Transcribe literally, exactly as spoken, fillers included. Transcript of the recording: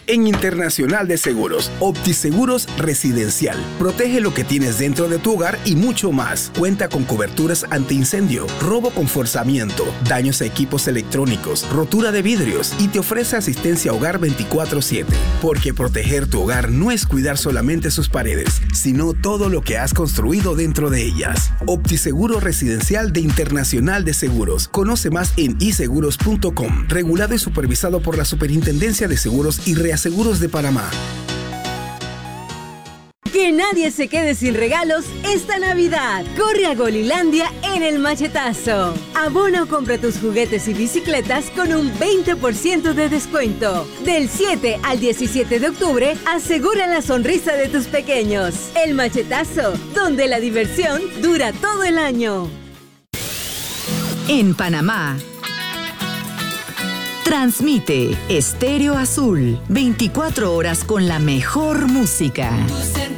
En Internacional de Seguros, OptiSeguros Residencial. Protege lo que tienes dentro de tu hogar y mucho más. Cuenta con coberturas antiincendio, robo con forzamiento, daños a equipos electrónicos, rotura de vidrios y te ofrece asistencia a hogar veinticuatro siete. Porque proteger tu hogar no es cuidar solamente sus paredes, sino todo lo que has construido dentro de ellas. OptiSeguro Residencial de Internacional de Seguros. Conoce más en i seguros punto com. Regulado y supervisado por la Superintendencia de Seguros y Reaseguros de Panamá. Que nadie se quede sin regalos esta Navidad. Corre a Golilandia en el machetazo. Abona o compra tus juguetes y bicicletas con un veinte por ciento de descuento. Del siete al diecisiete de octubre, asegura la sonrisa de tus pequeños. El machetazo, donde la diversión dura todo el año. En Panamá, transmite Estéreo Azul, veinticuatro horas con la mejor música.